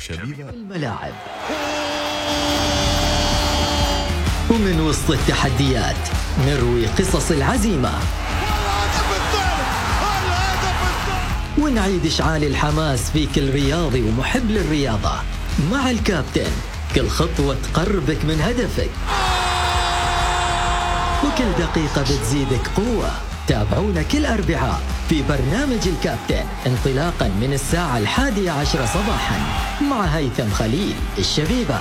شبيبة الملاعب. ومن وسط التحديات نروي قصص العزيمة ونعيد إشعال الحماس في كل رياضي ومحب للرياضة مع الكابتن. كل خطوة تقربك من هدفك وكل دقيقة بتزيدك قوة. تابعونا كل أربعاء في برنامج الكابتن انطلاقا من الساعة 11 صباحا مع هيثم خليل الشبيبة.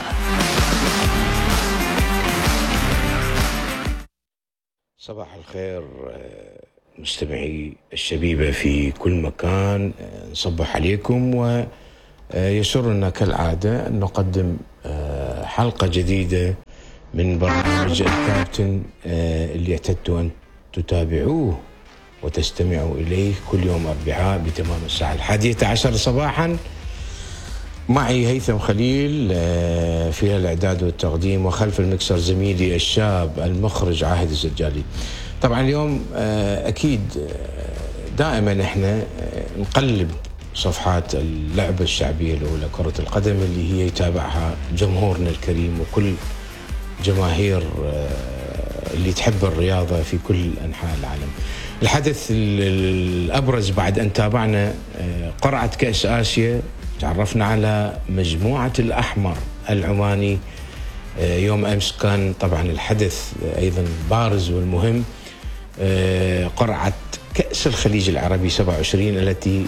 صباح الخير مستمعي الشبيبة في كل مكان، نصبح عليكم ويسرنا كالعادة أن نقدم حلقة جديدة من برنامج الكابتن اللي اعتدتوا أن تتابعوه وتستمعوا إليه كل يوم أربعاء بتمام الساعة 11 صباحا. معي هيثم خليل في الإعداد والتقديم، وخلف المكسر زميلي الشاب المخرج عاهد الزجالي. طبعا اليوم أكيد دائما احنا نقلب صفحات اللعبة الشعبية الأولى كرة القدم اللي هي يتابعها جمهورنا الكريم وكل جماهير اللي تحب الرياضة في كل أنحاء العالم. الحدث الأبرز بعد أن تابعنا قرعة كأس آسيا، تعرفنا على مجموعة الأحمر العماني يوم أمس. كان طبعا الحدث أيضا بارز والمهم قرعة كأس الخليج العربي 27 التي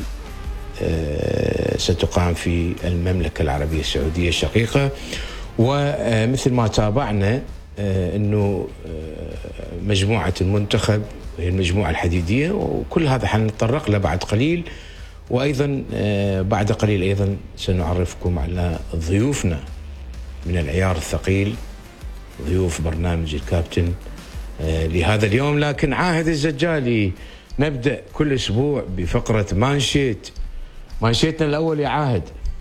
ستقام في المملكة العربية السعودية الشقيقة. ومثل ما تابعنا أنه مجموعة المنتخب هي المجموعة الحديدية، وكل هذا حنتطرق له بعد قليل. وأيضا بعد قليل أيضا سنعرفكم على ضيوفنا من العيار الثقيل، ضيوف برنامج الكابتن لهذا اليوم. لكن عاهد الزجالي نبدأ كل أسبوع بفقرة مانشيتنا الأول يا عاهد.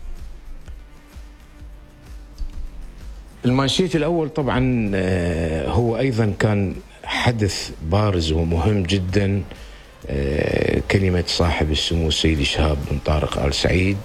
المانشيت الأول طبعا هو أيضا كان حدث بارز ومهم جدا، كلمة صاحب السمو السيد شهاب بن طارق آل سعيد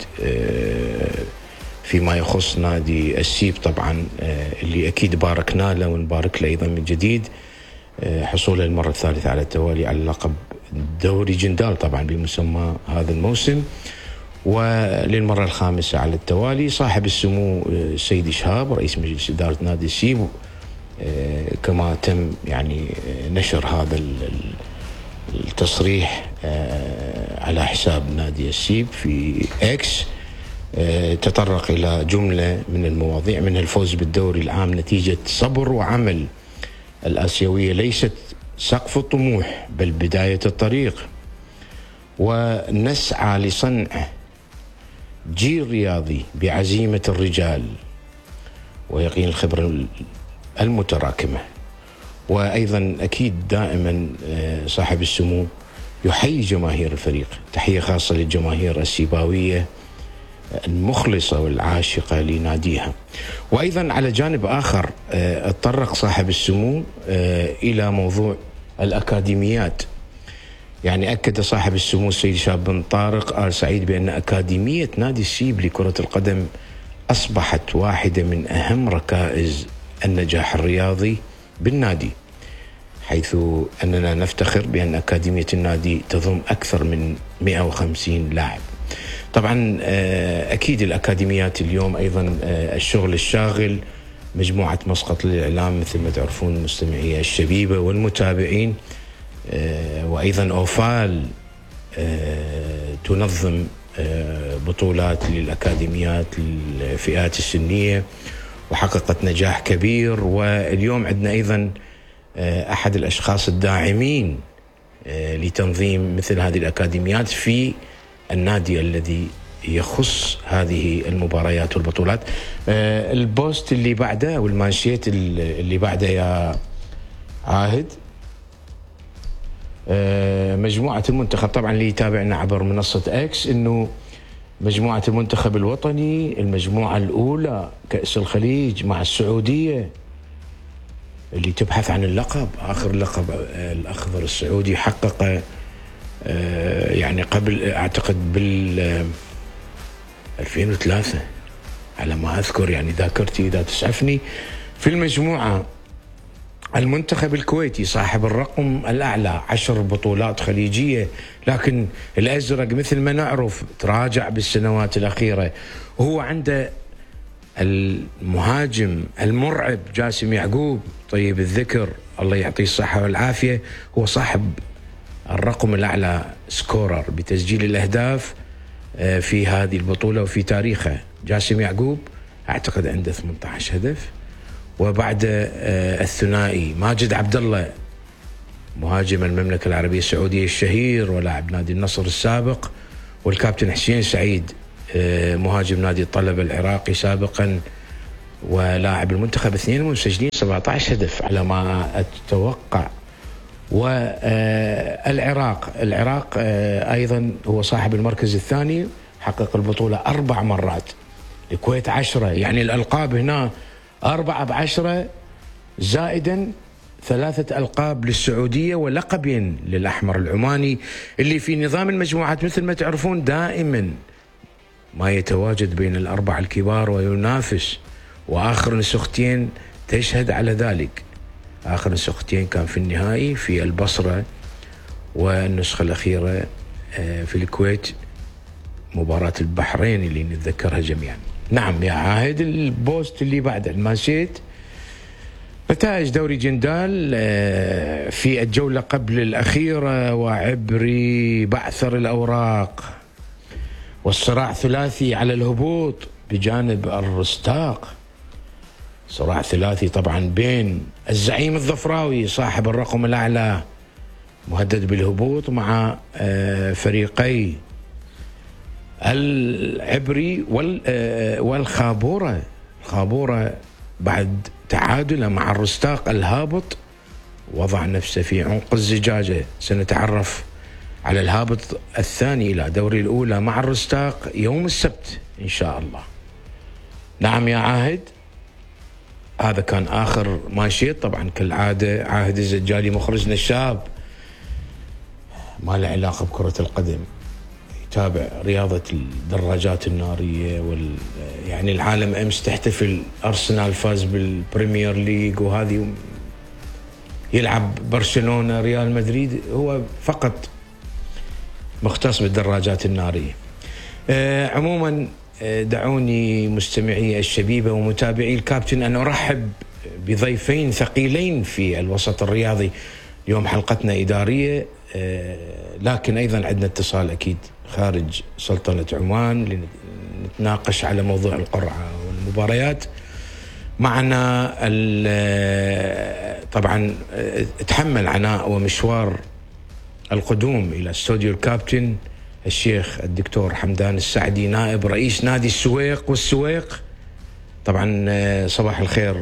فيما يخص نادي السيب، طبعا اللي أكيد باركنا له ونبارك له أيضا من جديد حصوله المرة الثالثة على التوالي على لقب دوري جندال طبعا بمسمى هذا الموسم، وللمرة الخامسة على التوالي. صاحب السمو السيد شهاب رئيس مجلس إدارة نادي السيب، كما تم يعني نشر هذا التصريح على حساب نادي السيب في اكس، تطرق إلى جملة من المواضيع، منها الفوز بالدوري العام نتيجة صبر وعمل. الآسيوية ليست سقف الطموح بل بداية الطريق، ونسعى لصنع جيل رياضي بعزيمة الرجال ويقين الخبرة المتراكمة. وأيضا أكيد دائما صاحب السمو يحيي جماهير الفريق، تحية خاصة للجماهير السيباوية المخلصة والعاشقة لناديها. وأيضا على جانب آخر اتطرق صاحب السمو إلى موضوع الأكاديميات. يعني أكد صاحب السمو السيد شهاب بن طارق آل سعيد بأن أكاديمية نادي السيب لكرة القدم أصبحت واحدة من أهم ركائز النجاح الرياضي بالنادي، حيث أننا نفتخر بأن أكاديمية النادي تضم أكثر من 150 لاعب. طبعا أكيد الأكاديميات اليوم أيضا الشغل الشاغل، مجموعة مسقط للإعلام مثل ما تعرفون مستمعي الشبيبة والمتابعين، وأيضا أوفال تنظم بطولات للأكاديميات للفئات السنية وحققت نجاح كبير. واليوم عندنا أيضا أحد الأشخاص الداعمين لتنظيم مثل هذه الأكاديميات في النادي الذي يخص هذه المباريات والبطولات. البوست اللي بعده والمانشيت اللي بعده يا عاهد، مجموعة المنتخب طبعا اللي يتابعنا عبر منصة اكس، انه مجموعة المنتخب الوطني المجموعة الأولى كأس الخليج مع السعودية اللي تبحث عن اللقب، آخر لقب الأخضر السعودي حقق يعني قبل أعتقد بال 2003 على ما أذكر، يعني ذاكرتي إذا تسعفني. في المجموعة المنتخب الكويتي صاحب الرقم الأعلى 10 بطولات خليجية، لكن الأزرق مثل ما نعرف تراجع بالسنوات الأخيرة، وهو عنده المهاجم المرعب جاسم يعقوب طيب الذكر الله يعطيه الصحة والعافية، هو صاحب الرقم الأعلى سكورر بتسجيل الأهداف في هذه البطولة وفي تاريخه. جاسم يعقوب أعتقد عنده 18 هدف، وبعد الثنائي ماجد عبد الله مهاجم المملكة العربية السعودية الشهير ولاعب نادي النصر السابق، والكابتن حسين سعيد مهاجم نادي الطلبة العراقي سابقا ولاعب المنتخب، اثنين مسجلين 17 هدف على ما أتوقع. والعراق أيضا هو صاحب المركز الثاني، حقق البطولة 4 مرات، الكويت 10، يعني الألقاب هنا 4 ب10 زائدا 3 ألقاب للسعودية ولقبين للأحمر العماني، اللي في نظام المجموعات مثل ما تعرفون دائما ما يتواجد بين الأربع الكبار وينافس، وآخر نسختين تشهد على ذلك. آخر نسختين كان في النهائي في البصرة، والنسخة الأخيرة في الكويت مباراة البحرين اللي نتذكرها جميعا. نعم يا عاهد، البوست اللي بعده ما نسيت، نتائج دوري جندال في الجولة قبل الأخيرة، وعبري بعثر الأوراق، والصراع ثلاثي على الهبوط بجانب الرستاق، صراع ثلاثي طبعا بين الزعيم الظفراوي صاحب الرقم الأعلى مهدد بالهبوط مع فريقي العبري والخابورة. الخابورة بعد تعادله مع الرستاق الهابط وضع نفسه في عنق الزجاجة. سنتعرف على الهابط الثاني إلى دوري الأولى مع الرستاق يوم السبت إن شاء الله. نعم يا عاهد، هذا كان آخر ماشيت. طبعا كالعادة عاهد الزجالي مخرجنا الشاب ما له علاقة بكرة القدم، يتابع رياضة الدراجات النارية يعني العالم أمس تحتفل أرسنال فاز بالبريمير ليج، وهذه يلعب برشلونة ريال مدريد، هو فقط مختص بالدراجات النارية. عموما دعوني مستمعي الشبيبة ومتابعي الكابتن أن أرحب بضيفين ثقيلين في الوسط الرياضي. اليوم حلقتنا إدارية، لكن أيضا عندنا اتصال أكيد خارج سلطنة عمان لنتناقش على موضوع القرعة والمباريات. معنا طبعا تحمل عناء ومشوار القدوم إلى استوديو الكابتن الشيخ الدكتور حمدان السعدي، نائب رئيس نادي السويق والسويق. طبعا صباح الخير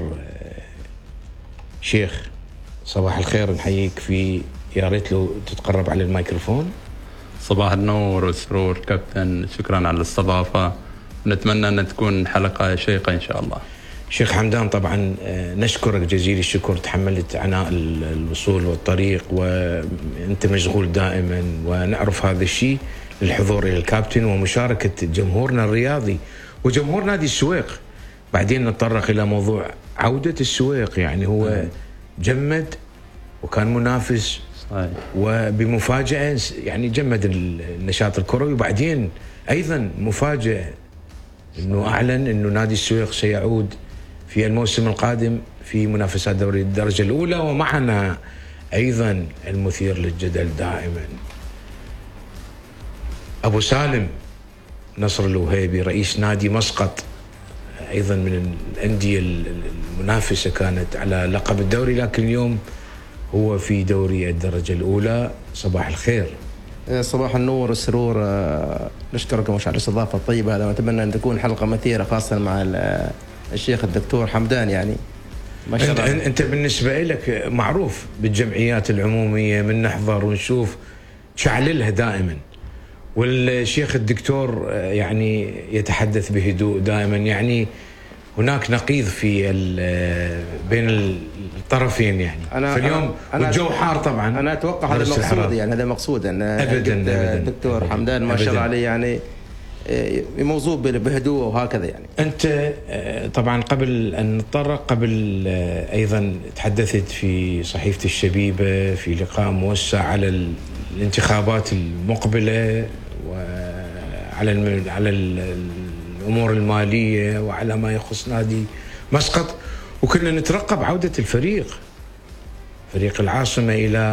شيخ، صباح الخير، نحييك. في يا ريت لو تتقرب على الميكروفون. صباح النور والسرور كابتن، شكرا على الاستضافة، نتمنى أن تكون حلقة شيقة إن شاء الله. شيخ حمدان طبعا نشكرك جزيل الشكر، تحملت عناء الوصول والطريق وأنت مشغول دائما، ونعرف هذا الشيء للحضور إلى الكابتن ومشاركة جمهورنا الرياضي وجمهور نادي السويق. بعدين نتطرق إلى موضوع عودة السويق، يعني هو جمد وكان منافس صحيح، وبمفاجأة يعني جمد النشاط الكروي، وبعدين أيضا مفاجأة أنه أعلن أنه نادي السويق سيعود في الموسم القادم في منافسات دوري الدرجة الأولى. ومعنا أيضا المثير للجدل دائما أبو سالم نصر الوهيبي رئيس نادي مسقط، أيضا من الأندية المنافسة كانت على لقب الدوري، لكن اليوم هو في دوري الدرجة الأولى. صباح الخير. صباح النور والسرور، نشكركم على الاستضافة الطيبة هذا، ونتمنى أن تكون حلقة مثيرة خاصة مع الشيخ الدكتور حمدان. يعني ما شاء الله أنت بالنسبة لك معروف بالجمعيات العمومية، من نحضر ونشوف شعللها دائما، والشيخ الدكتور يعني يتحدث بهدوء دائما، يعني هناك نقيض في بين الطرفين يعني. فاليوم والجو حار طبعا، انا اتوقع هذا المقصود، يعني هذا مقصود ان ابدا الدكتور حمدان ما شاء الله عليه يعني موضوع بهدوء وهكذا يعني. أنت طبعا قبل أن نتطرق، قبل أيضا تحدثت في صحيفة الشبيبة في لقاء موسع على الانتخابات المقبلة وعلى الأمور المالية وعلى ما يخص نادي مسقط، وكنا نترقب عودة فريق العاصمة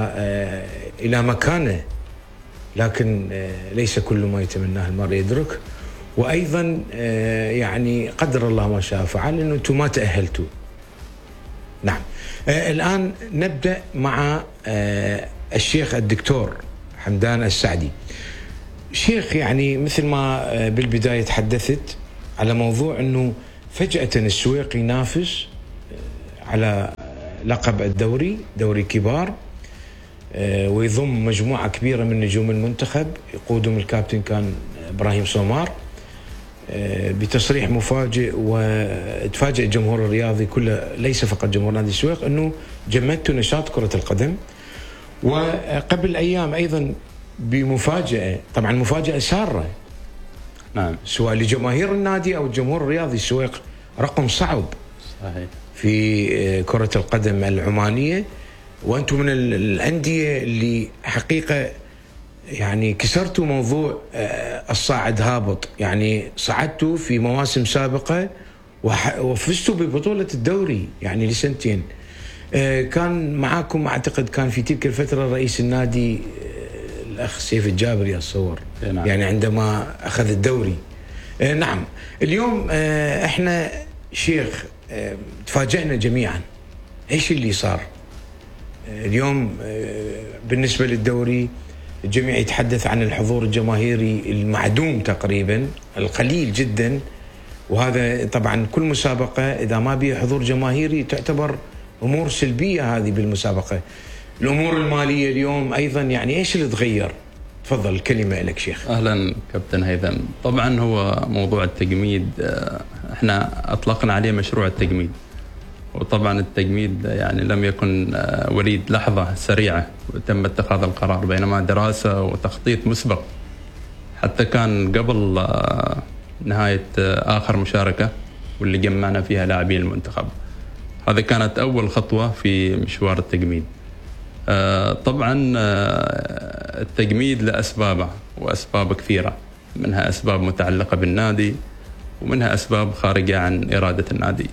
إلى مكانه، لكن ليس كل ما يتمناه المرء يدرك. وأيضا يعني قدر الله ما شاء فعل أنه أنتم ما تأهلتوا. نعم. الآن نبدأ مع الشيخ الدكتور حمدان السعدي. شيخ، يعني مثل ما بالبداية تحدثت على موضوع أنه فجأة السويق ينافس على لقب الدوري، دوري كبار، ويضم مجموعة كبيرة من نجوم المنتخب يقودهم الكابتن كان إبراهيم سومار، بتصريح مفاجئ، وتفاجئ الجمهور الرياضي كله، ليس فقط جمهور نادي السويق، أنه جمدتوا نشاط كرة القدم. وقبل أيام أيضا بمفاجأة، طبعا مفاجأة سارة، نعم، سواء لجماهير النادي أو الجمهور الرياضي. السويق رقم صعب صحيح في كرة القدم العمانية، وأنتم من الأندية اللي حقيقة يعني كسرتوا موضوع الصاعد هابط، يعني صعدتوا في مواسم سابقة وفزتوا ببطولة الدوري يعني لسنتين. كان معاكم أعتقد كان في تلك الفترة رئيس النادي الأخ سيف الجابري أتصور، نعم. يعني عندما أخذ الدوري. نعم. اليوم احنا شيخ تفاجأنا جميعا، ايش اللي صار اليوم بالنسبة للدوري؟ الجميع يتحدث عن الحضور الجماهيري المعدوم تقريبا، القليل جدا، وهذا طبعا كل مسابقة إذا ما بيها حضور جماهيري تعتبر أمور سلبية هذه بالمسابقة. الأمور المالية اليوم أيضا، يعني إيش اللي تغير؟ تفضل الكلمة لك شيخ. أهلا كابتن هيثم. طبعا هو موضوع التجميد احنا أطلقنا عليه مشروع التجميد، وطبعا التجميد يعني لم يكن وليد لحظة سريعة وتم اتخاذ القرار، بينما دراسة وتخطيط مسبق حتى كان قبل نهاية آخر مشاركة واللي جمعنا فيها لاعبين المنتخب. هذا كانت أول خطوة في مشوار التجميد. طبعا التجميد لأسبابه، وأسباب كثيرة، منها أسباب متعلقة بالنادي ومنها أسباب خارجة عن إرادة النادي.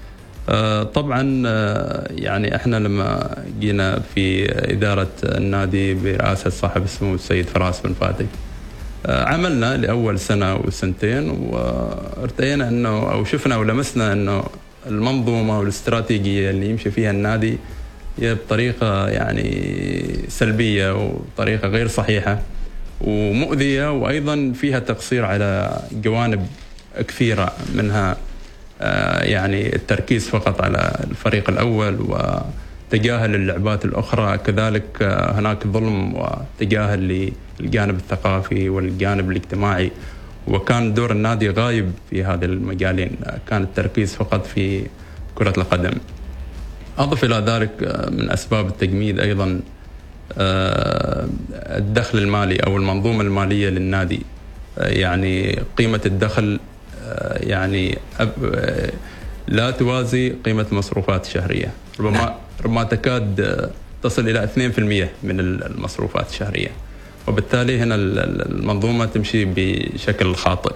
طبعا يعني احنا لما جينا في إدارة النادي برئاسة صاحب السمو السيد فراس بن فاتح، عملنا لأول سنة وسنتين وارتئينا أنه أو شفنا ولمسنا أنه المنظومة والاستراتيجية اللي يمشي فيها النادي هي بطريقة يعني سلبية وطريقة غير صحيحة ومؤذية، وأيضا فيها تقصير على جوانب كثيرة، منها يعني التركيز فقط على الفريق الأول وتجاهل اللعبات الأخرى، كذلك هناك ظلم وتجاهل للجانب الثقافي والجانب الاجتماعي، وكان دور النادي غايب في هذه المجالين، كان التركيز فقط في كرة القدم. أضف إلى ذلك من أسباب التجميد أيضا الدخل المالي أو المنظومة المالية للنادي، يعني قيمة الدخل يعني لا توازي قيمة المصروفات الشهرية، ربما تكاد تصل إلى 2% من المصروفات الشهرية، وبالتالي هنا المنظومة تمشي بشكل خاطئ.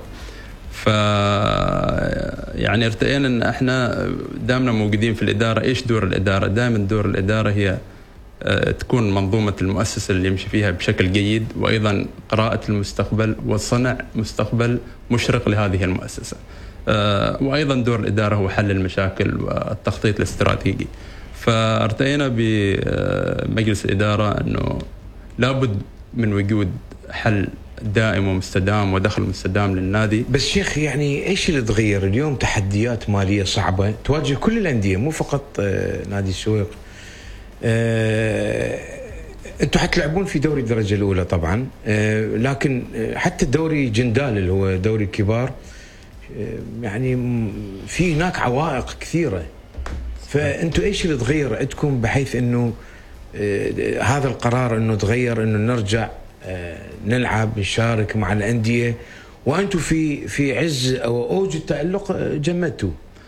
يعني ارتئينا ان احنا دامنا موجودين في الإدارة. ايش دور الإدارة؟ دائما دور الإدارة هي تكون منظومة المؤسسة اللي يمشي فيها بشكل جيد، وأيضا قراءة المستقبل وصنع مستقبل مشرق لهذه المؤسسة. وأيضا دور الإدارة هو حل المشاكل والتخطيط الاستراتيجي. فارتئينا بمجلس الإدارة أنه لابد من وجود حل دائم ومستدام ودخل مستدام للنادي. بس شيخ، يعني ايش اللي تغير اليوم؟ تحديات مالية صعبة تواجه كل الأندية، مو فقط نادي السويق. انتم حتلعبون في دوري الدرجة الأولى طبعا، لكن حتى الدوري جندال اللي هو دوري الكبار يعني في هناك عوائق كثيرة. فانتم ايش اللي تغير عندكم بحيث انه هذا القرار انه تغير، انه نرجع نلعب نشارك مع الأندية وانتم في عز او اوج التالق جمدتوا.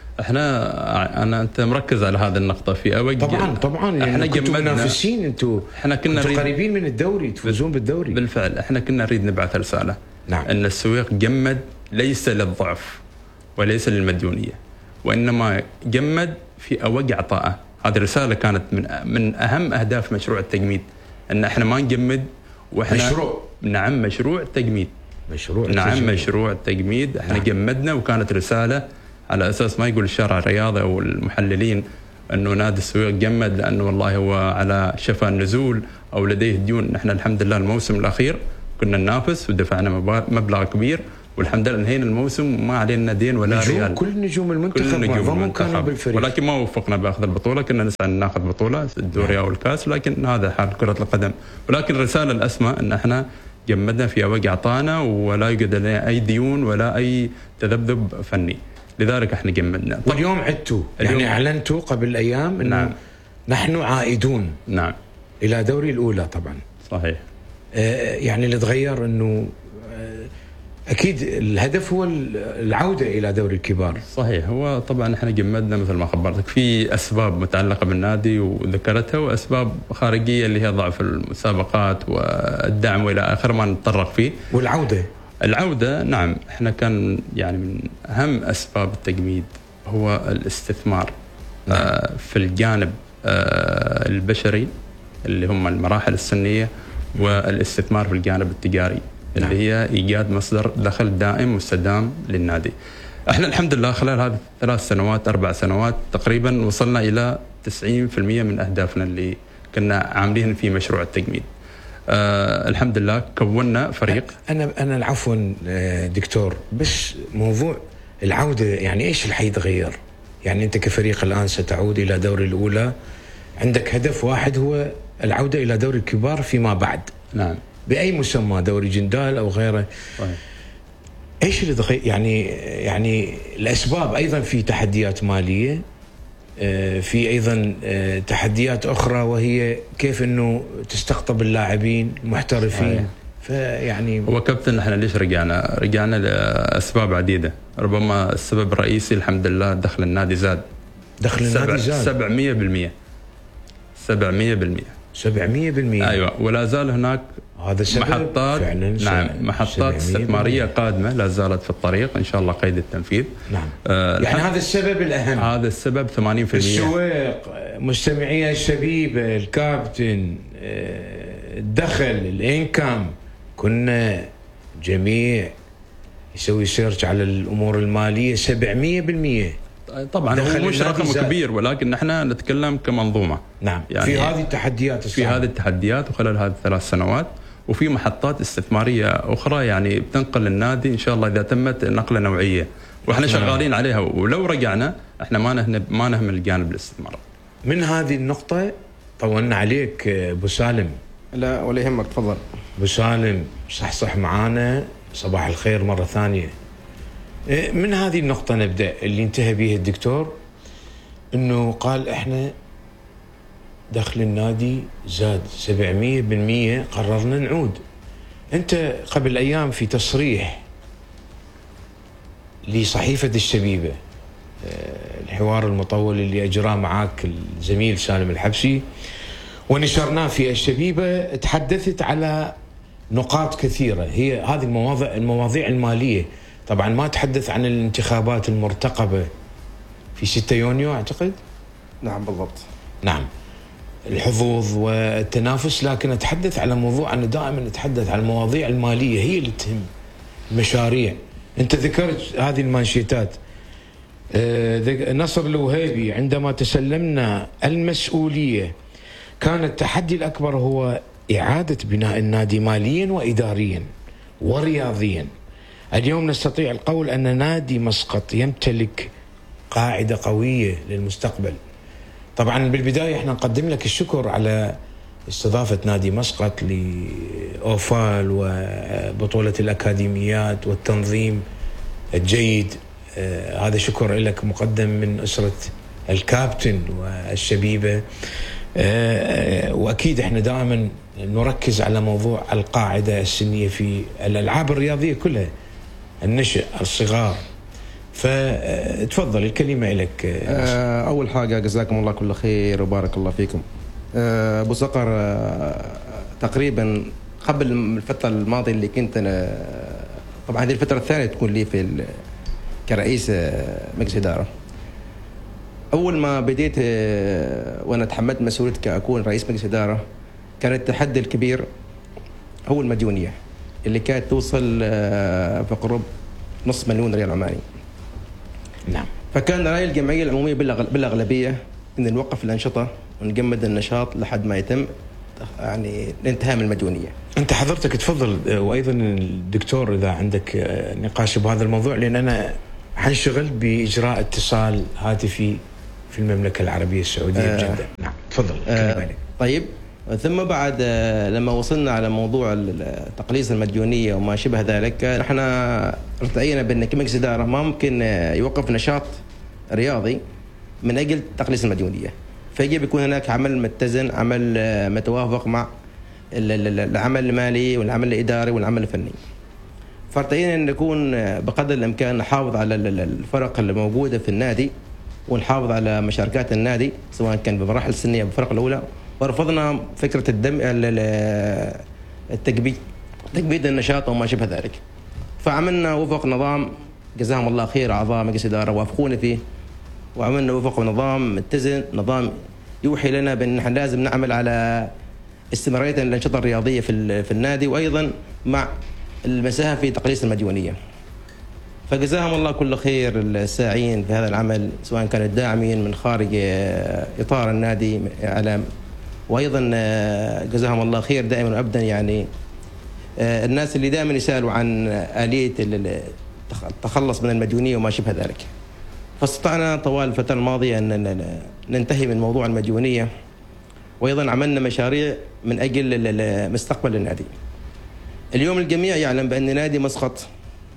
انت مركز على هذه النقطه في اوج. طبعا احنا كنتوا جمدنا منافسين، انتوا كنتوا قريبين من الدوري، تفوزون بالدوري. بالفعل احنا كنا نريد نبعث رساله. نعم. ان السويق جمد ليس للضعف وليس للمديونيه، وانما جمد في اوج عطائه. هذه الرساله كانت من اهم اهداف مشروع التجميد، ان احنا ما نجمد واحنا مشروع تجميد. مشروع التجميد احنا جمدنا، وكانت رساله على اساس ما يقول الشارع الرياضي او المحللين انه نادي السويق جمد لانه والله هو على شفا النزول او لديه ديون. احنا الحمد لله الموسم الاخير كنا ننافس ودفعنا مبلغ كبير، والحمد لله انهينا الموسم ما علينا دين ولا ريال. كل نجوم المنتخب معظمهم كانوا بالفريق، ولكن ما وفقنا باخذ البطوله. كنا نسعى ان ناخذ بطوله الدوري او الكاس، لكن هذا حال كره القدم. ولكن الرساله الاسمى ان احنا جمدنا في اوج اعطانا، ولا يوجد لنا اي ديون ولا اي تذبذب فني، لذلك احنا جمدنا. واليوم عدتوا، يعني اعلنتوا قبل ايام انه نعم. نحن عائدون نعم الى دوري الاولى. طبعا صحيح. يعني اللي تغير انه اكيد الهدف هو العوده الى دوري الكبار. صحيح. هو طبعا احنا جمدنا مثل ما خبرتك في اسباب متعلقه بالنادي وذكرتها، واسباب خارجيه اللي هي ضعف المسابقات والدعم والى اخره ما نتطرق فيه. العوده نعم، احنا كان يعني من اهم اسباب التجميد هو الاستثمار في الجانب البشري اللي هم المراحل السنيه، والاستثمار في الجانب التجاري اللي هي ايجاد مصدر دخل دائم مستدام للنادي. احنا الحمد لله خلال هذه 3 سنوات 4 سنوات تقريبا وصلنا الى 90% من اهدافنا اللي كنا عاملين في مشروع التجميد. الحمد لله كونا فريق. انا عفوا دكتور، بس موضوع العوده يعني ايش اللي حيتغير؟ يعني انت كفريق الان ستعود الى دوري الاولى، عندك هدف واحد هو العوده الى دوري الكبار فيما بعد. نعم. باي مسمى، دوري جندال او غيره. صحيح. ايش اللي تغير؟ يعني الاسباب ايضا في تحديات ماليه، في ايضا تحديات اخرى، وهي كيف انه تستقطب اللاعبين المحترفين. فيعني هو كابتن احنا ليش رجعنا لاسباب عديده. ربما السبب الرئيسي الحمد لله دخل النادي زاد. 700%. ايوه، ولا زال هناك محطات. نعم، محطات استثماريه قادمه لا زالت في الطريق ان شاء الله قيد التنفيذ. نعم. يعني هذا السبب الاهم، هذا السبب 80%. السويق، مجتمعيه الشبيبه، الكابتن، الدخل، الانكم، كنا جميع يسوي سيرش على الامور الماليه. 700%. طبعا هو مش رقم كبير، ولكن احنا نتكلم كمنظومه. نعم. يعني في هذه التحديات في هذه التحديات وخلال هذه 3 سنوات، وفي محطات استثماريه اخرى يعني بتنقل النادي ان شاء الله اذا تمت نقله نوعيه، واحنا شغالين عليها. ولو رجعنا احنا ما نهمل الجانب الاستثمار. من هذه النقطه طولنا عليك ابو سالم. لا ولا يهمك، تفضل ابو سالم، صح معانا. صباح الخير مره ثانيه. من هذه النقطة نبدأ اللي انتهى به الدكتور، انه قال احنا دخل النادي زاد 700%، قررنا نعود. انت قبل ايام في تصريح لصحيفة الشبيبة، الحوار المطول اللي اجراه معاك الزميل سالم الحبسي ونشرناه في الشبيبة، تحدثت على نقاط كثيرة، هي هذه المواضيع المالية. طبعا ما تحدث عن الانتخابات المرتقبة في 6 يونيو أعتقد. نعم بالضبط. نعم، الحظوظ والتنافس، لكن أتحدث على موضوع أنه دائما نتحدث عن المواضيع المالية، هي اللي تهم المشاريع. أنت ذكرت هذه المانشيتات. نصر الوهيبي، عندما تسلمنا المسؤولية كان التحدي الأكبر هو إعادة بناء النادي ماليا وإداريا ورياضيا. اليوم نستطيع القول أن نادي مسقط يمتلك قاعدة قوية للمستقبل. طبعا بالبداية احنا نقدم لك الشكر على استضافة نادي مسقط لأوفال وبطولة الأكاديميات والتنظيم الجيد. هذا شكر لك مقدم من أسرة الكابتن والشبيبة. وأكيد احنا دائما نركز على موضوع القاعدة السنية في الألعاب الرياضية كلها. النشء الصغار. فتفضل الكلمة لك. أول حاجة جزاكم الله كل خير وبارك الله فيكم. أبو صقر، تقريبا قبل الفترة الماضية اللي كنت أنا، طبعا هذه الفترة الثانية تكون لي في كرئيس مجلس إدارة. أول ما بديت وأنا تحملت مسؤولية كأكون رئيس مجلس إدارة، كان التحدي الكبير هو المديونية اللي كانت توصل في قرب نصف مليون ريال عماني. نعم. فكان رأي الجمعية العمومية بالأغلبية إن نوقف الأنشطة ونجمد النشاط لحد ما يتم يعني الانتهاء من المديونية. أنت حضرتك تفضل، وأيضا الدكتور إذا عندك نقاش بهذا الموضوع، لأن أنا حنشغل بإجراء اتصال هاتفي في المملكة العربية السعودية بجدة. نعم تفضل. طيب، ثم بعد لما وصلنا على موضوع تقليص المديونية وما شبه ذلك، نحن ارتأينا بأن كمجلس إدارة ما ممكن يوقف نشاط رياضي من أجل تقليص المديونية، فيجب يكون هناك عمل متزن، عمل متوافق مع العمل المالي والعمل الإداري والعمل الفني. فارتأينا أن نكون بقدر الإمكان نحافظ على الفرق اللي موجودة في النادي، ونحافظ على مشاركات النادي سواء كان بمراحل سنية بالفرق الأولى، ورفضنا فكرة تجميد النشاط وما شبه ذلك. فعملنا وفق نظام جزاهم الله خير أعضاء مجلس إدارة وافقونا فيه، وعملنا وفق نظام متزن، نظام يوحي لنا بأن نحن لازم نعمل على استمرارية الأنشطة الرياضية في النادي، وأيضا مع المساهمة في تقليص المديونية. فجزاهم الله كل خير الساعين في هذا العمل، سواء كان الداعمين من خارج إطار النادي إعلام، وأيضا جزاهم الله خير دائما وأبدا يعني الناس اللي دائما يسألوا عن آلية التخلص من المديونية وما شبه ذلك. فاستطعنا طوال الفترة الماضية أن ننتهي من موضوع المديونية، وأيضا عملنا مشاريع من أجل مستقبل النادي. اليوم الجميع يعلم بأن نادي مسقط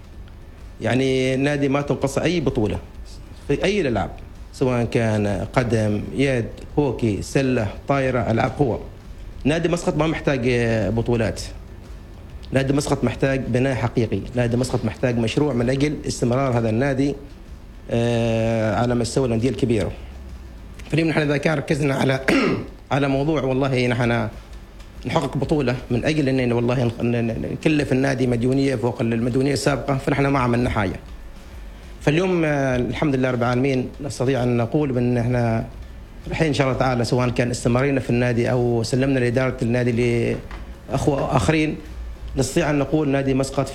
يعني نادي ما تنقص أي بطولة في أي الألعاب، سواء كان قدم، يد، هوكي، سلة، طائرة، ألعاب قوة. نادي مسقط ما محتاج بطولات، نادي مسقط محتاج بناء حقيقي، نادي مسقط محتاج مشروع من أجل استمرار هذا النادي على مستوى الأندية الكبيرة. فاليوم نحن إذا كان ركزنا على موضوع والله نحن نحقق بطولة من أجل أن والله نكلف النادي مديونية فوق المديونية السابقة، فنحن ما عملنا حاجة. فاليوم الحمد لله رب العالمين نستطيع أن نقول بأن احنا الحين إن شاء الله تعالى سواء كان استمرينا في النادي أو سلمنا لإدارة النادي لأخوة آخرين، نستطيع أن نقول نادي مسقط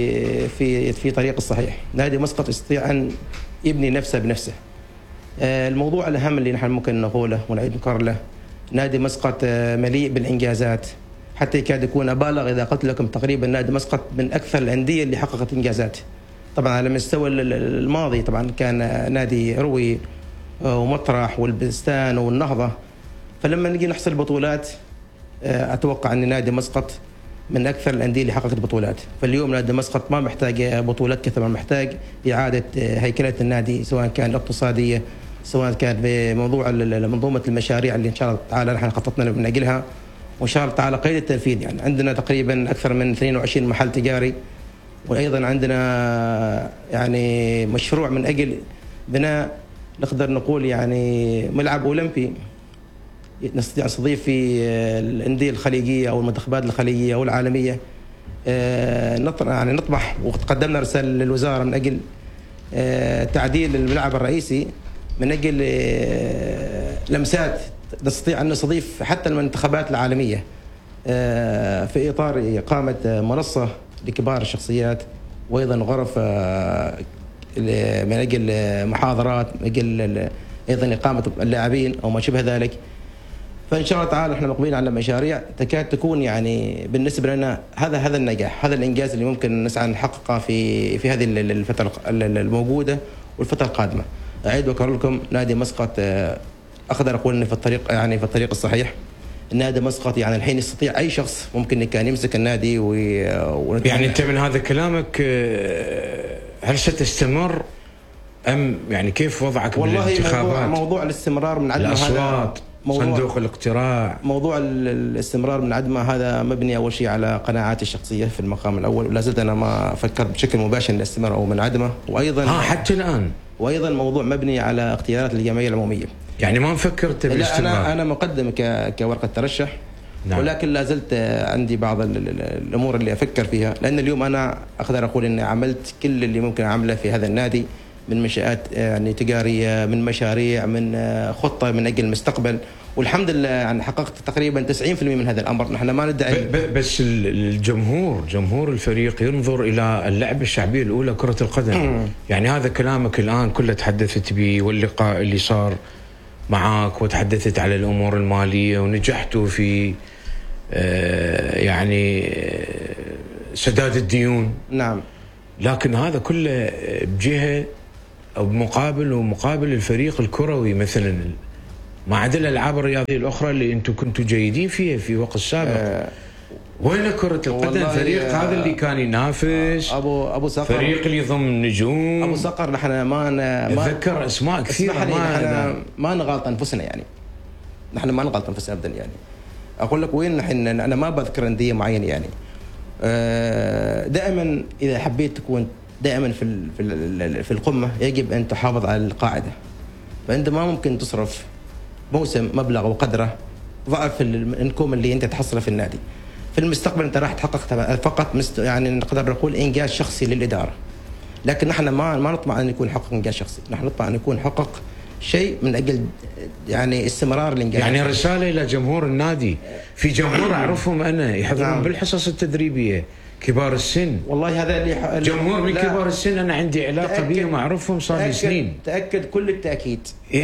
في طريق الصحيح. نادي مسقط يستطيع أن يبني نفسه بنفسه. الموضوع الأهم اللي نحن ممكن نقوله ونعيد نكرر له، نادي مسقط مليء بالإنجازات، حتى يكاد يكون أبالغ إذا قلت لكم تقريبا نادي مسقط من أكثر الأندية اللي حققت إنجازات. طبعا على المستوى الماضي طبعا كان نادي روي ومطرح والبستان والنهضة، فلما نجي نحصل بطولات أتوقع أن نادي مسقط من أكثر الأندية اللي حققت بطولات. فاليوم نادي مسقط ما محتاج بطولات كثر ما محتاج إعادة هيكلة النادي، سواء كان الاقتصادية، سواء كان بموضوع منظومة المشاريع اللي إن شاء الله تعالى نحن خططنا من أجلها، وإن شاء الله تعالى قيد التنفيذ. يعني عندنا تقريبا أكثر من 22 محل تجاري، وأيضا عندنا يعني مشروع من أجل بناء نقدر نقول يعني ملعب أولمبي نستطيع نستضيف في الأندية الخليجية أو المنتخبات الخليجية أو العالمية. يعني نطمح وقدمنا رسالة للوزارة من أجل تعديل الملعب الرئيسي من أجل لمسات نستطيع أن نستضيف حتى المنتخبات العالمية في إطار إقامة منصة لكبار الشخصيات، وأيضا غرف من أجل محاضرات، من أجل أيضا إقامة اللاعبين أو ما شبه ذلك. فإن شاء الله تعالى احنا مقبلين على مشاريع تكاد تكون يعني بالنسبة لنا هذا النجاح، هذا الإنجاز اللي ممكن نسعى نحققه في هذه الفترة الموجودة والفترة القادمة. أعيد وأكرر لكم نادي مسقط أقدر أقول إنه في الطريق الصحيح. النادي مسقط يعني الحين يستطيع أي شخص ممكن كان يمسك النادي يعني أنت من هذا كلامك هل ستستمر أم يعني كيف وضعك والله بالانتخابات؟ موضوع الاستمرار من عدم الأصوات صندوق الاقتراع. موضوع الاستمرار من عدمه هذا مبني أول شيء على قناعاتي الشخصية في المقام الأول، ولا زلت أنا ما فكرت بشكل مباشر الاستمرار أو من عدمه. وأيضا حتى الآن. وأيضا موضوع مبني على اختيارات الجمعية العمومية. يعني ما فكرت بالاستمرار؟ لا، أنا مقدم كورقة ترشح. نعم. ولكن لا زلت عندي بعض الأمور اللي أفكر فيها، لأن اليوم أنا أقدر أقول أني عملت كل اللي ممكن أعمله في هذا النادي من منشآت يعني تجارية، من مشاريع، من خطة من أجل المستقبل، والحمد لله يعني حققت تقريبا 90% من هذا الأمر. نحن ما ندعي، بس جمهور الفريق ينظر إلى اللعبة الشعبية الأولى كرة القدم. يعني هذا كلامك الآن كله تحدثت به، واللقاء اللي صار معك وتحدثت على الأمور المالية ونجحتوا في يعني سداد الديون. نعم. لكن هذا كله بجهة أو ومقابل الفريق الكروي مثلا، ما عدا الألعاب الرياضية الأخرى اللي أنتم كنتوا جيدين فيها في وقت سابق. وين كرة القدم؟ فريق هذا اللي كان ينافس، أبو صقر، فريق اللي يضم نجوم، أبو صقر. نحن ما أتذكر أسماء كثيرة. ما نغلط أنفسنا يعني. نحن ما نغلط أنفسنا أبدا يعني. أقول لك وين نحن، أنا ما بذكر أندية معينة يعني. دائما إذا حبيت تكون دائما في القمة يجب أن تحافظ على القاعدة. فأنت ما ممكن تصرف موسم مبلغ وقدره ضعف الإنكم اللي أنت تحصله في النادي. في المستقبل أنت راح تحقق فقط يعني نقدر نقول إنجاز شخصي للإدارة. لكن نحن ما نطمع أن يكون حقق إنجاز شخصي، نحن نطمع أن يكون حقق شيء من أجل يعني استمرار الإنجاز. يعني رسالة إلى جمهور النادي. في جمهور أعرفهم أنا يحضرون بالحصص التدريبية كبار السن. والله هذا اللي جمهور من كبار السن أنا عندي علاقة بهم أعرفهم صار لي سنين. تأكد كل التأكيد.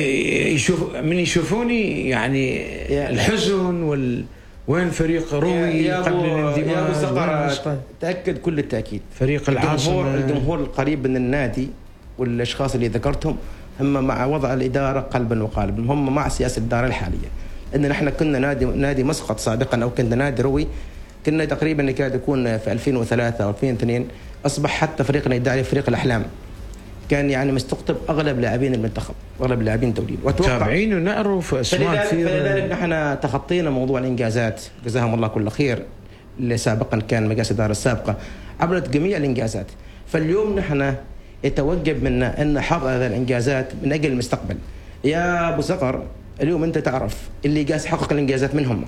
يشوفوني يعني الحزن وين فريق روي قبل الانضمام. تأكد كل التأكيد. فريق العاصمة، الجمهور القريب من النادي والأشخاص اللي ذكرتهم هم مع وضع الإدارة قلبا وقالبا، هم مع سياسة الإدارة الحالية. إن نحن كنا نادي مسقط سابقا، أو كنا نادي روي، كنا تقريبا يكاد يكون في 2003 أو 2002 أصبح حتى فريقنا يدعي فريق الأحلام. كان يعني مستقطب أغلب لاعبين المنتخب، أغلب لاعبين الدوليين، تابعين ونعرف أسماء كثيرة. فلذلك نحن تخطينا موضوع الإنجازات، جزاهم الله كل خير، اللي سابقا كان مجلس الإدارة السابقة عملت جميع الإنجازات. فاليوم نحن يتوجب منا أن نحافظ على الإنجازات من أجل المستقبل. يا أبو صقر اليوم أنت تعرف اللي قاس حقق الإنجازات منهم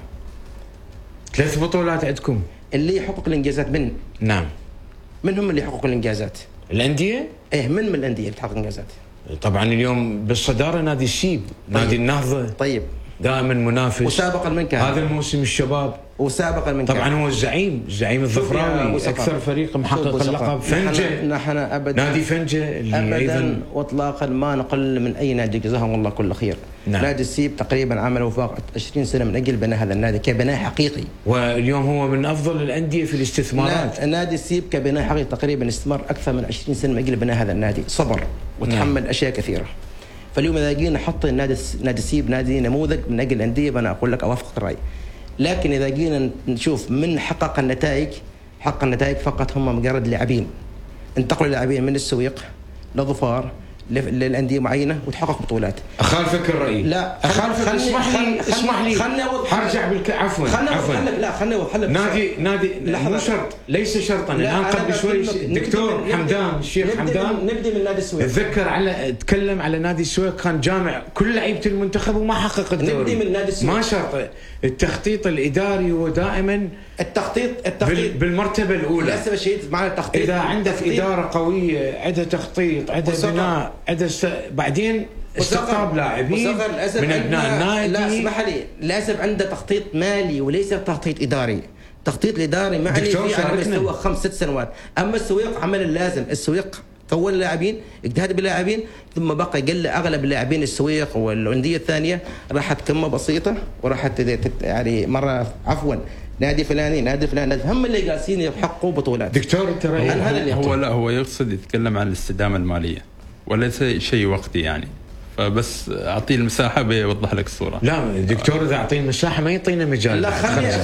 3 بطولات عندكم. اللي يحقق الإنجازات نعم. من هم اللي يحققوا الإنجازات؟ الأندية؟ إيه، من الأندية اللي تحقق الإنجازات. طبعا اليوم بالصدارة نادي السيب. طيب. نادي النهضة. طيب. دائما منافس. وسابقا من كان؟ هذا الموسم الشباب. وسابقا من طبعا كان؟ هو الزعيم الظفراوي، أكثر فريق محقق اللقب. فنجة. نحن أبدا نادي فنجة اللي أبدا أيضا واطلاقا ما نقل من أي نادي، جزاهم الله كل خير. نعم. نادي السيب تقريبا عمل وفاق 20 سنة من أجل بناء هذا النادي كبناء حقيقي، واليوم هو من أفضل الأندية في الاستثمارات. نادي السيب كبناء حقيقي تقريبا استثمر أكثر من 20 سنة من أجل بناء هذا النادي، صبر وتحمل. نعم. أشياء كثيرة. فاليوم إذا جينا نحط نادي السيب نادي نموذج من أجل الأندية، أنا أقول لك أوافق الرأي. لكن إذا جينا نشوف من حقق النتائج فقط هم مجرد لاعبين، انتقلوا لاعبين من السويق لظفار للأندية معينة وتحقق بطولات. أخالفك الرأي. لا أخالفك. اسمح لي حرجع عفوا. لا خلني أوضح. نادي مو شرط، ليس شرطا. الآن قبل شوي الدكتور حمدان، الشيخ حمدان، نبدي من نادي السويق. تكلم على نادي السويق، كان جامع كل لعيبة المنتخب وما حقق الدوري. نبدي من نادي السويق. ما شرط. التخطيط الإداري هو دائما التخطيط بالمرتبة الأولى. لازم شيء مع التخطيط. إذا عندك إدارة قوية، عندها تخطيط، عندها بناء، بعدين استقطاب لاعبين من أبناء النادي. لا اسمح لي، لازم عنده تخطيط مالي وليس تخطيط إداري. التخطيط الإداري معني فيه على مستوى 5-6 سنوات. أما السويق عمل اللازم. السويق كون اللاعبين، اجتهد باللاعبين، ثم بقى قل اغلب اللاعبين السويق والانديه الثانيه راحت كمه بسيطه، وراحت يعني مره نادي فلاني هم اللي جالسين يحققوا بطولات. دكتور ترى هو يقصد يتكلم عن الاستدامه الماليه وليس شيء وقتي يعني، فبس اعطيه المساحه بيوضح لك الصوره. لا دكتور اذا اعطيه المساحه ما يعطينا مجال. لا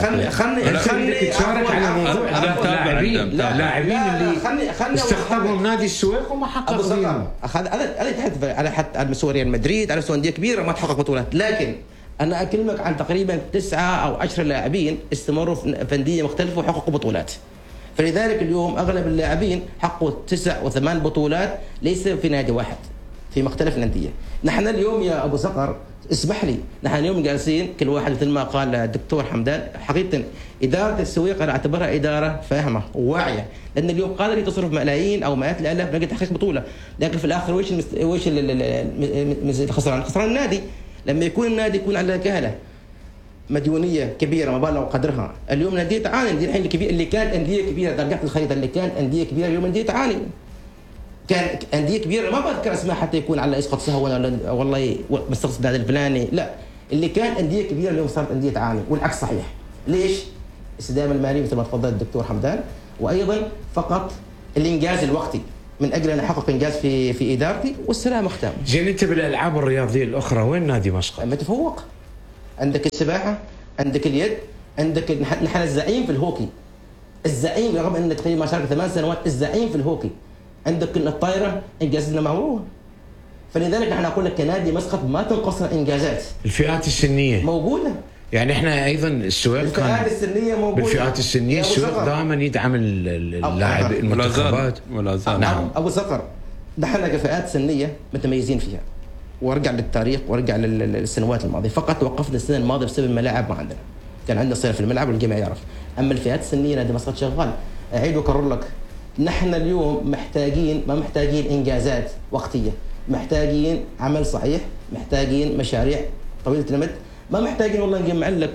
خلني تشارك على موضوع اللاعبين اللي استقطبهم نادي السويق وما حققوا. هذا تحدث على حتى على مستوى ريال مدريد، على مستوى انديه كبيره ما تحقق بطولات. لكن انا اكلمك عن تقريبا 9 أو 10 لاعبين استمروا في انديه مختلفه وحققوا بطولات. فلذلك اليوم اغلب اللاعبين حققوا 9 و8 بطولات ليس في نادي واحد، في مختلف الانديه. نحن اليوم يا ابو صقر اسمح لي، نحن اليوم جالسين كل واحد مثل ما قال الدكتور حمدان، حقيقه اداره السويق انا اعتبرها اداره فاهمه وواعيه، لان اليوم قادر تصرف ملايين او مئات الالاف من تحقيق بطوله، لكن في الاخر وش الخسران؟ خسران النادي. لما يكون النادي يكون على كهله مديونيه كبيره مبالغ قدرها، اليوم الانديه تعاني. الحين اللي كانت انديه كبيره درجات الخريطه اللي كانت انديه كبيره اليوم انديه تعاني. كان انديه كبيره ما بذكر اسماء حتى يكون على اسقاط سهوا ولا والله مستقصد هذا الفلاني، لا، اللي كان انديه كبيره اليوم صارت انديه تعاني، والعكس صحيح. ليش؟ استدامه الماليه مثل ما تفضل الدكتور حمدان، وايضا فقط الانجاز الوقتي من اجل ان احقق انجاز في ادارتي والسلام ختام. زين انت بالالعاب الرياضيه الاخرى وين نادي مسقط؟ متفوق. عندك السباحه، عندك اليد، عندك نحن الزعيم في الهوكي. الزعيم رغم انك تقريبا ما شارك 8 سنوات، الزعيم في الهوكي. عندك الطايره انجازنا مهول. فلذلك نحن اقول لك كنادي مسقط ما تنقصنا انجازات. الفئات السنيه موجوده. يعني احنا ايضا السويق الفئات السنيه موجوده. بالفئات السنيه السويق دائما يدعم اللاعب المنتخبات. ولا زال. نعم. ابو صقر نحن كفئات سنيه متميزين فيها. وارجع للتاريخ وارجع للسنوات الماضيه، فقط توقفنا السنه الماضيه بسبب الملاعب ما عندنا. كان عندنا صير في الملعب والجميع يعرف. اما الفئات السنيه نادي مسقط شغال. اعيد واكرر لك، نحن اليوم ما محتاجين انجازات وقتيه، محتاجين عمل صحيح، محتاجين مشاريع طويله المدى، ما محتاجين والله نجمع لك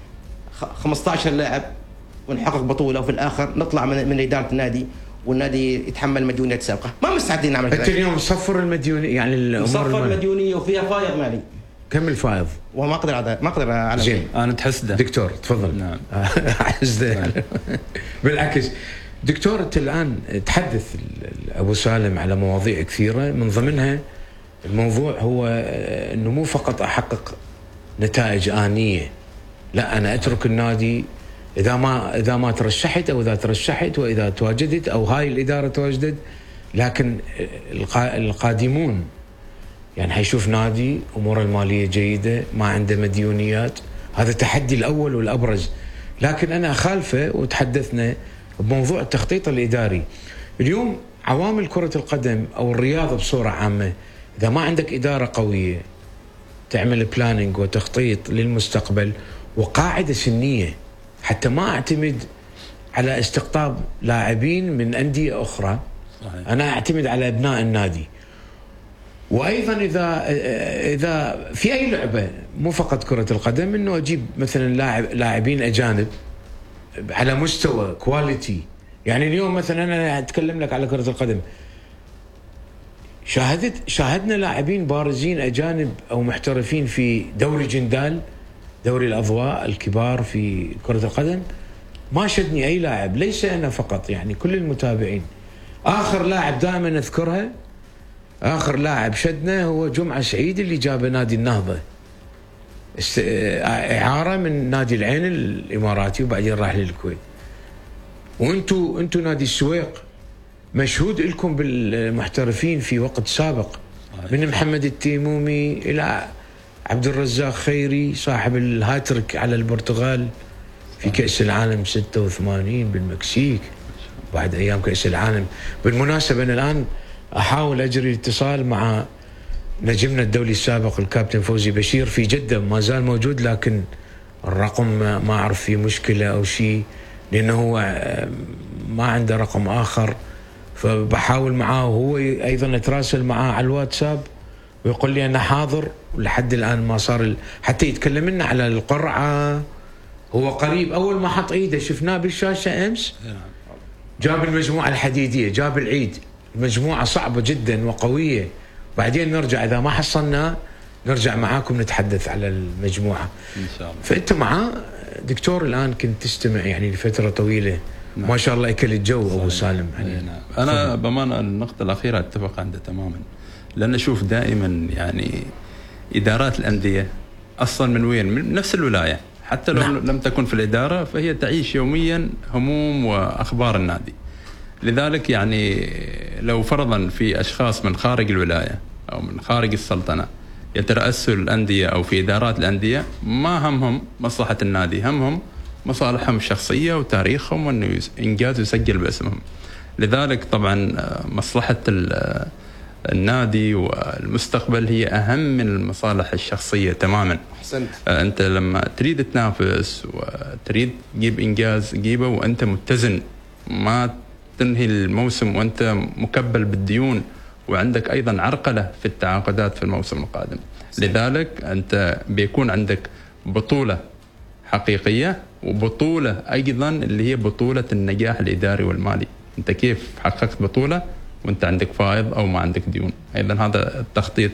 15 لاعب ونحقق بطوله وفي الاخر نطلع من اداره النادي والنادي يتحمل مديونيات سابقه، ما مستعدين نعمل كذا. انت اليوم مصفر المديونيه، يعني الامور مصفر المديونيه وفيها فايض مالي. كم الفايض؟ وما اقدر على زين انا تحسده دكتور تفضل. نعم حسده بالعكس. دكتور انت الان تحدث ابو سالم على مواضيع كثيره، من ضمنها الموضوع هو انه مو فقط احقق نتائج آنية، لا أنا أترك النادي إذا ما ترشحت أو إذا ترشحت وإذا تواجدت أو هاي الإدارة تواجدت، لكن القادمون يعني حيشوف نادي أموره المالية جيدة، ما عنده مديونيات. هذا التحدي الأول والأبرز. لكن أنا أخالفه، وتحدثنا بموضوع التخطيط الإداري. اليوم عوامل كرة القدم أو الرياضة بصورة عامة، إذا ما عندك إدارة قوية تعمل بلاننج وتخطيط للمستقبل وقاعدة سنية، حتى ما أعتمد على استقطاب لاعبين من أندية أخرى. صحيح. أنا أعتمد على أبناء النادي. وأيضا إذا في أي لعبة مو فقط كرة القدم، إنه أجيب مثلا لاعبين أجانب على مستوى كواليتي. يعني اليوم مثلا أنا أتكلم لك على كرة القدم، شاهدنا لاعبين بارزين أجانب أو محترفين في دوري جندال، دوري الأضواء الكبار في كرة القدم. ما شدني أي لاعب، ليس أنا فقط، يعني كل المتابعين. آخر لاعب دائما أذكرها، آخر لاعب شدنا هو جمعة سعيد اللي جاب نادي النهضة إعارة من نادي العين الإماراتي وبعدين راح للكويت. وأنتوا نادي السويق مشهود لكم بالمحترفين في وقت سابق، من محمد التيمومي إلى عبد الرزاق خيري صاحب الهاتريك على البرتغال في كأس العالم 86 بالمكسيك بعد أيام كأس العالم. بالمناسبة أنا الآن أحاول أجري اتصال مع نجمنا الدولي السابق الكابتن فوزي بشير في جدة، ما زال موجود، لكن الرقم ما أعرف فيه مشكلة أو شيء، لأنه هو ما عنده رقم آخر. فبحاول معاه، وهو أيضا أتراسل معاه على الواتساب ويقول لي أنا حاضر، ولحد الآن ما صار حتى يتكلم لنا على القرعة. هو قريب، أول ما حط إيده شفناه بالشاشة أمس، جاب المجموعة الحديدية، جاب العيد، مجموعة صعبة جدا وقوية. بعدين نرجع إذا ما حصلنا نرجع معاكم نتحدث على المجموعة إن شاء الله. فأنت معاه دكتور الآن كنت تستمع يعني لفترة طويلة. نعم. ما شاء الله أكل الجو صحيح. أبو سالم يعني. نعم. أنا بمعنى النقطة الأخيرة أتفق عنده تماما، لأن أشوف دائما يعني إدارات الأندية أصلا من وين؟ من نفس الولاية، حتى لو نعم. لم تكن في الإدارة فهي تعيش يوميا هموم وأخبار النادي. لذلك يعني لو فرضا في أشخاص من خارج الولاية أو من خارج السلطنة يترأسوا الأندية أو في إدارات الأندية ما همهم مصلحة النادي، همهم مصالحهم الشخصية وتاريخهم وأنه إنجاز يسجل باسمهم. لذلك طبعا مصلحة النادي والمستقبل هي أهم من المصالح الشخصية تماما. أحسنت. أنت لما تريد تنافس وتريد تجيب إنجاز جيبه وأنت متزن، ما تنهي الموسم وأنت مكبل بالديون وعندك أيضا عرقلة في التعاقدات في الموسم القادم. لذلك أنت بيكون عندك بطولة حقيقية وبطولة أيضا اللي هي بطولة النجاح الإداري والمالي. أنت كيف حققت بطولة وأنت عندك فائض أو ما عندك ديون؟ أيضا هذا التخطيط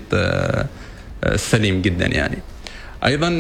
السليم جدا يعني. أيضا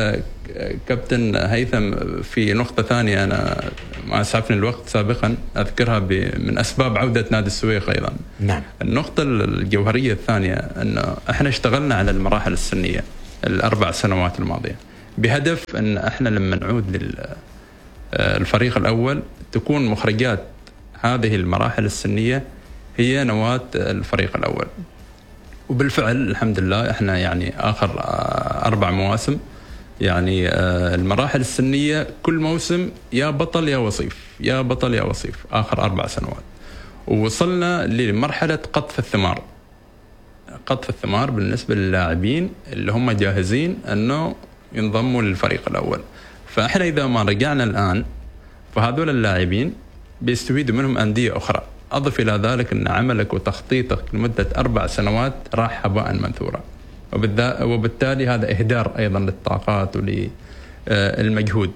كابتن هيثم في نقطة ثانية أنا ما أسعفني الوقت سابقا أذكرها من أسباب عودة نادي السويق أيضا. نعم. النقطة الجوهرية الثانية أنه إحنا اشتغلنا على المراحل السنية ال4 سنوات الماضية بهدف أن إحنا لما نعود للفريق الأول تكون مخرجات هذه المراحل السنية هي نواة الفريق الأول. وبالفعل الحمد لله إحنا يعني آخر 4 مواسم يعني المراحل السنية كل موسم يا بطل يا وصيف، يا بطل يا وصيف آخر 4 سنوات. ووصلنا لمرحلة قطف الثمار. قطف الثمار بالنسبة للاعبين اللي هم جاهزين أنه ينضموا للفريق الأول. فإحنا إذا ما رجعنا الآن فهذول اللاعبين بيستفيدوا منهم أندية أخرى. أضف إلى ذلك أن عملك وتخطيطك لمدة 4 سنوات راح هباء منثورا، وبالتالي هذا إهدار أيضا للطاقات وللمجهود.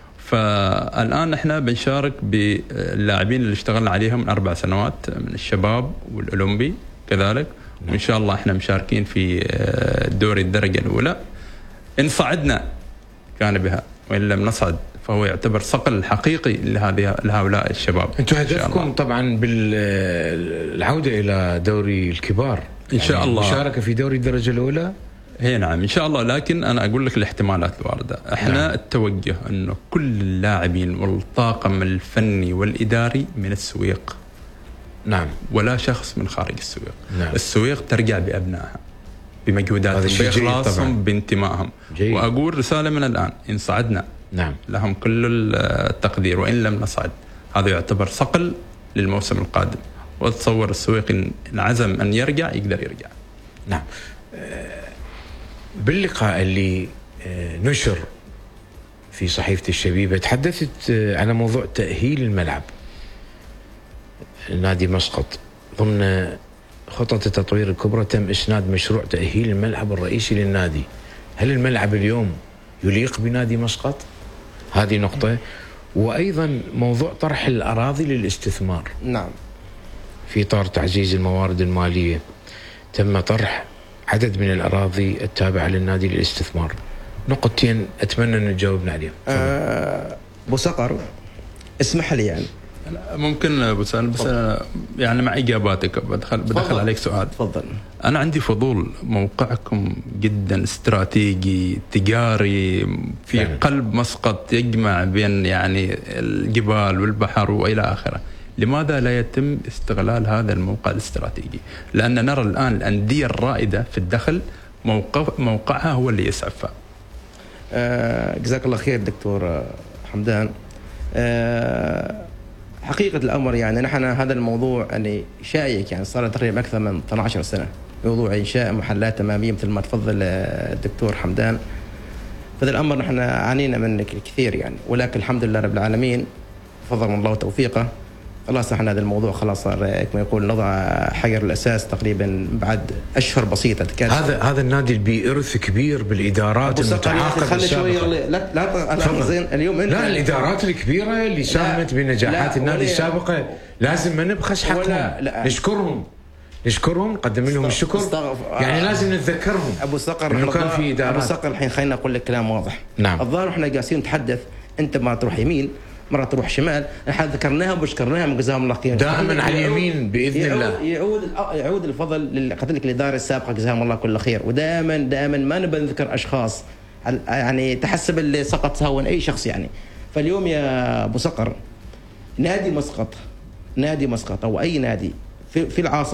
فالآن إحنا بنشارك باللاعبين اللي اشتغلنا عليهم من 4 سنوات من الشباب والأولمبي كذلك، وإن شاء الله إحنا مشاركين في دوري الدرجة الأولى. إن صعدنا كان بها، وإن لم نصعد فهو يعتبر صقل حقيقي لهؤلاء الشباب. أنتم هدفكم طبعا بالعودة إلى دوري الكبار إن شاء الله، مشاركة في دوري الدرجة الأولى. هي نعم إن شاء الله. لكن أنا أقول لك الاحتمالات الواردة. إحنا نعم. التوجه أنه كل اللاعبين والطاقم الفني والإداري من السويق. نعم. ولا شخص من خارج السويق. نعم. السويق ترجع بأبنائها بمجهوداتهم بإخلاصهم بانتمائهم. وأقول رسالة من الآن، إن صعدنا نعم لهم كل التقدير، وإن لم نصعد هذا يعتبر صقل للموسم القادم. وتصور السويق إن عزم أن يرجع يقدر يرجع. نعم. باللقاء اللي نشر في صحيفة الشبيبة تحدثت على موضوع تأهيل الملعب نادي مسقط. ضمن خطط التطوير الكبرى تم إسناد مشروع تأهيل الملعب الرئيسي للنادي. هل الملعب اليوم يليق بنادي مسقط؟ هذه نقطة. وأيضا موضوع طرح الأراضي للاستثمار. نعم. في إطار تعزيز الموارد المالية تم طرح عدد من الأراضي التابعة للنادي للاستثمار. نقطتين أتمنى أن تجاوبنا عليهم. أبو صقر اسمح لي يعني ممكن أبو سالم بس يعني مع إجاباتك بدخل عليك سؤال. تفضل. أنا عندي فضول، موقعكم جدا استراتيجي تجاري في يعني قلب مسقط يجمع بين يعني الجبال والبحر وإلى آخره. لماذا لا يتم استغلال هذا الموقع الاستراتيجي؟ لأن نرى الآن الأندية الرائدة في الدخل موقعها هو اللي يسعفها. جزاك الله خير دكتور حمدان. حقيقة الأمر يعني نحن هذا الموضوع يعني شائك، يعني صار تقريبا أكثر من 12 سنة موضوع إنشاء محلات أمامية مثل ما تفضل الدكتور حمدان. فهذا الأمر نحن عانينا منه كثير يعني، ولكن الحمد لله رب العالمين فضل من الله وتوفيقه خلاص احنا هذا الموضوع خلاص صار كما يقول نضع حجر الأساس تقريبا بعد أشهر بسيطة. هذا النادي بإرث كبير بالإدارات المتعاقبة السابقة. لا زين اليوم لا الإدارات الكبيرة اللي ساهمت بنجاحات النادي السابقة لازم ما نبخس حقهم. نشكرهم نقدم لهم الشكر يعني لازم نتذكرهم. أبو صقر إنه كان في إدارات. أبو صقر الحين خلينا أقول لك كلام واضح. نعم. الظاهر إحنا جالسين نتحدث أنت ما تروح يمين مرة تروح شمال. احنا ذكرناهم وشكرناهم جزاهم الله خير. دائما على اليمين باذن الله. يعود الفضل لقتلك الاداره السابقه جزاهم الله كل خير. ودائما ما نبي نذكر اشخاص يعني تحسب اللي سقط سهوا اي شخص يعني. فاليوم يا ابو صقر نادي مسقط او اي نادي في العاصمه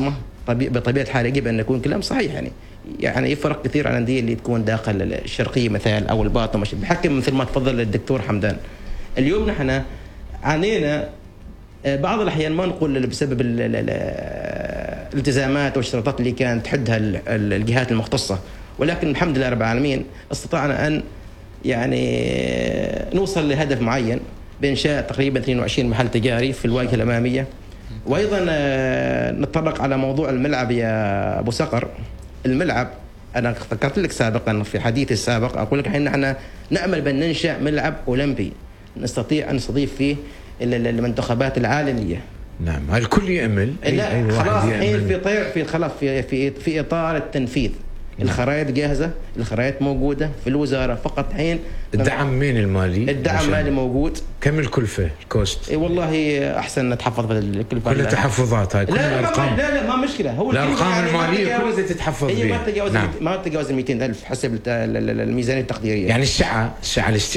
بطبيعه الحال يجب ان يكون كلام صحيح. يعني يفرق كثير عن الانديه اللي تكون داخل الشرقيه مثلا او الباطن، بحكم مثل ما تفضل الدكتور حمدان. اليوم نحن عانينا بعض الاحيان، ما نقول بسبب الالتزامات والاشتراطات اللي كانت تحدها الجهات المختصه، ولكن الحمد لله رب العالمين استطعنا ان يعني نوصل لهدف معين بانشاء تقريبا 22 محل تجاري في الواجهه الاماميه. وايضا نتطرق على موضوع الملعب يا ابو صقر. الملعب انا ذكرت لك سابقا في حديثي السابق، اقول لك نحن نامل بان ننشا ملعب اولمبي نستطيع ان نستضيف فيه المنتخبات العالميه. نعم، الكل يامل. لا خلاص الحين في اطار التنفيذ. الخرائط جاهزه، الخرائط موجوده في الوزاره، فقط حين الدعم من المالي. الدعم المالي موجود. كم الكلفه الكوست؟ اي والله احسن نتحفظ بالكلفه. كل تحفظات هاي، كل الارقام. لا ما مشكله، هو الارقام الماليه كلها تتحفظ بها. ما تتجاوز 200,000 حسب الميزانيه التقديريه. يعني السعه